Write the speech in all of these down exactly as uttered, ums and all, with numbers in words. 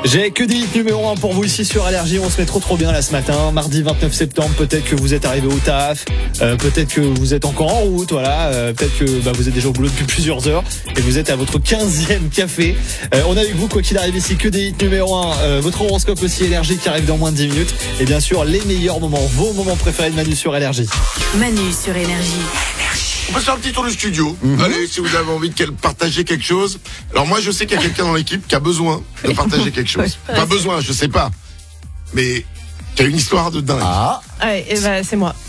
J'ai que des hits numéro un pour vous ici sur Allergie. On se met trop trop bien là ce matin, mardi vingt-neuf septembre. Peut-être que vous êtes arrivé au taf, euh, peut-être que vous êtes encore en route, voilà. Euh, peut-être que bah, vous êtes déjà au boulot depuis plusieurs heures et vous êtes à votre quinzième café. Euh, on a avec vous, quoi qu'il arrive ici, que des hits numéro un. Euh, votre horoscope aussi Allergie qui arrive dans moins de dix minutes. Et bien sûr, les meilleurs moments, vos moments préférés de Manu sur Allergie. Manu sur Énergie. On peut faire un petit tour du studio. Mmh. Allez, si vous avez envie de partager quelque chose. Alors moi, je sais qu'il y a quelqu'un dans l'équipe qui a besoin de partager quelque chose. Pas besoin, je sais pas. Mais qui a une histoire de dingue. Ah. Ouais, et bah, c'est moi.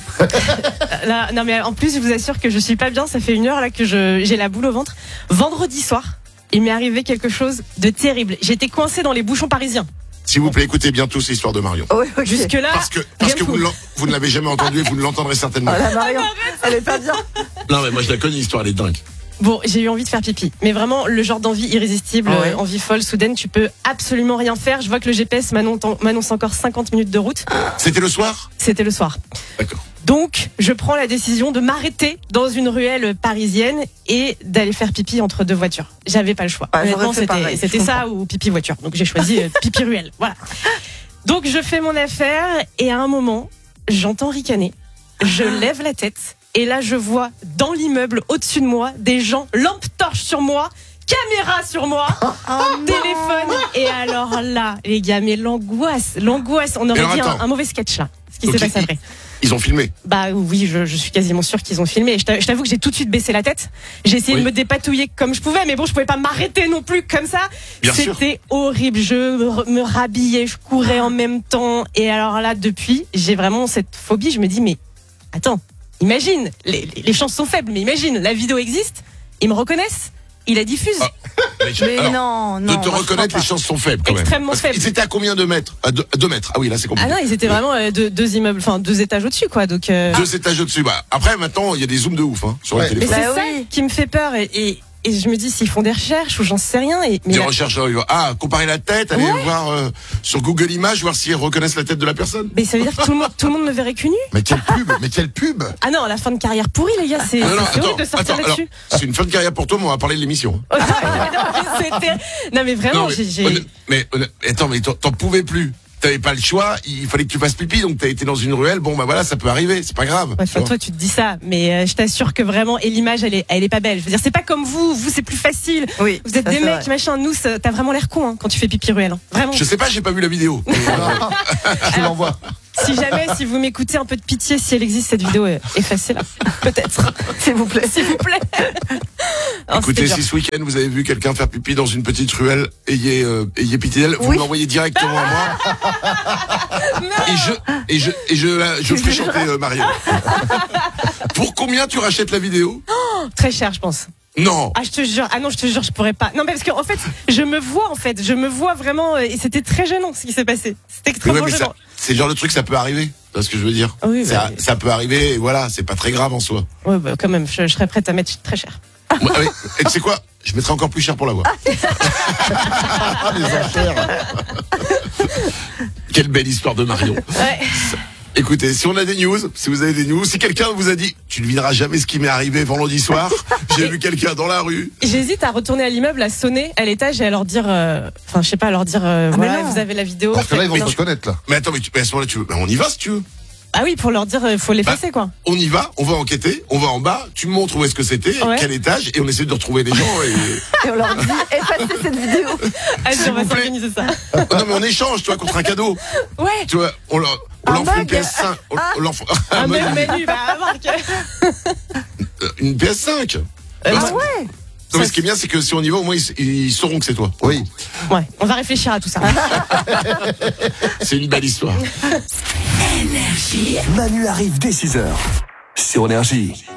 Là, non mais en plus, je vous assure que je suis pas bien. Ça fait une heure là que je, j'ai la boule au ventre. Vendredi soir, il m'est arrivé quelque chose de terrible. J'étais coincée dans les bouchons parisiens. S'il vous plaît, écoutez bien tous l'histoire de Marion. Oui, okay. Jusque-là. Parce que, parce que vous, vous ne l'avez jamais entendue et vous ne l'entendrez certainement pas. Oh, la Marion, elle est pas bien. Non, mais moi je la connais, l'histoire, elle est dingue. Bon, j'ai eu envie de faire pipi. Mais vraiment, le genre d'envie irrésistible, oh ouais. euh, envie folle, soudaine, tu peux absolument rien faire. Je vois que le G P S m'annonce encore cinquante minutes de route. C'était le soir ? C'était le soir. D'accord. Donc, je prends la décision de m'arrêter dans une ruelle parisienne et d'aller faire pipi entre deux voitures. J'avais pas le choix. Ah, Honnêtement, c'était, c'était ça ou pipi voiture. Donc, j'ai choisi euh, pipi ruelle. Voilà. Donc, je fais mon affaire et à un moment, j'entends ricaner. Je lève la tête et là, je vois dans l'immeuble au-dessus de moi des gens, lampe torche sur moi, caméra sur moi, oh, téléphone. Et alors là, les gars, mais l'angoisse, l'angoisse. On aurait dit un, un mauvais sketch là. Ce qui Donc s'est passé après. Ils ont filmé. Bah oui, je, je suis quasiment sûre qu'ils ont filmé. Et je t'avoue que j'ai tout de suite baissé la tête. J'ai essayé oui. de me dépatouiller comme je pouvais, mais bon, je pouvais pas m'arrêter non plus comme ça. Bien C'était sûr. horrible. Je me, me rhabillais, je courais en même temps. Et alors là, depuis, j'ai vraiment cette phobie. Je me dis, mais attends, imagine, les, les chances sont faibles, mais imagine, la vidéo existe, ils me reconnaissent. Il la diffuse. Ah, mais je, mais alors, non, non. De te reconnaître, les chances sont faibles quand Extrêmement même. faibles. Ils étaient à combien de mètres ? À deux, à deux mètres. Ah oui, là c'est compliqué. Ah non, ils étaient vraiment euh, deux, deux immeubles, enfin deux étages au-dessus, quoi. Donc euh... deux étages au-dessus. Bah après, maintenant, il y a des zooms de ouf hein, sur ouais. le téléphone. Mais c'est bah, ça oui. qui me fait peur et, et, et je me dis s'ils font des recherches ou j'en sais rien. Et, mais des la... recherches, ah, comparer la tête, aller ouais. voir euh, sur Google Images, voir s'ils reconnaissent la tête de la personne. Mais ça veut dire que tout le monde, tout le monde me verrait cul nu. Mais quelle pub, mais quelle pub. Ah non, la fin de carrière pourrie, les gars, c'est, non, non, c'est attends, horrible de sortir attends, là-dessus. Alors, c'est une fin de carrière pour toi, mais on va parler de l'émission. Oh, non, mais c'était... non mais vraiment, non, mais, j'ai... j'ai... On, mais on, attends, mais t'en, t'en pouvais plus. T'avais pas le choix, il fallait que tu fasses pipi, donc t'as été dans une ruelle. Bon bah voilà, ça peut arriver, c'est pas grave. Ouais, toi tu te dis ça, mais euh, je t'assure que vraiment, et l'image elle est, elle est pas belle. Je veux dire, c'est pas comme vous, vous c'est plus facile. Oui, vous êtes des mecs, vrai. machin. Nous, ça, t'as vraiment l'air con hein, quand tu fais pipi ruelle. Hein. Vraiment. Je sais pas, j'ai pas vu la vidéo. Je l'envoie. Si jamais, si vous m'écoutez, un peu de pitié, si elle existe cette vidéo, effacez-la, peut-être. S'il vous plaît, s'il vous plaît. Alors, écoutez, si ce week-end vous avez vu quelqu'un faire pipi dans une petite ruelle, ayez, euh, ayez pitié d'elle, oui. vous l'envoyez directement à moi. et je, et je, et je, je, je fais chanter euh, Marion. Pour combien tu rachètes la vidéo ? Oh, très cher, je pense. Non. Ah je te jure, ah non je te jure je pourrais pas. Non mais parce qu'en fait je me vois en fait, je me vois vraiment et c'était très gênant ce qui s'est passé. C'était extrêmement ouais, gênant. Ça, c'est le genre de truc ça peut arriver. C'est ce que je veux dire. Oui, ça, bah, ça peut arriver et voilà, c'est pas très grave en soi. Ouais bah quand même, je, je serais prête à mettre très cher. Ouais, ouais. Et tu sais quoi ? Je mettrais encore plus cher pour l'avoir. Les enchères. Quelle belle histoire de Marion. Ouais. Écoutez, si on a des news, si vous avez des news, si quelqu'un vous a dit tu ne devineras jamais ce qui m'est arrivé vendredi soir, j'ai vu quelqu'un dans la rue. J'hésite à retourner à l'immeuble, à sonner à l'étage et à leur dire, enfin euh, je sais pas, à leur dire euh, ah voilà, vous avez la vidéo. Parce que là ils vont se reconnaître là. Mais attends, mais, tu, mais à ce moment-là, tu veux, ben on y va si tu veux. Ah oui, pour leur dire, il faut l'effacer, bah, quoi. On y va, on va enquêter, on va en bas, tu me montres où est-ce que c'était, ouais. quel étage, et on essaie de retrouver les gens. Et, et on leur dit, effacez cette vidéo. Allez, on va s'organiser ça. Non, mais on échange, tu vois, contre un cadeau. Ouais. Tu vois, on leur, on leur fait une P S cinq. On, ah. on leur fait, un, un mug menu, bah, une P S cinq. Euh, ah ouais. Non, mais ce qui est bien, c'est que si on y va, au moins, ils, ils sauront que c'est toi. Oui. Ouais, on va réfléchir à tout ça. C'est une belle histoire. Énergie. Manu arrive dès six heures sur Énergie.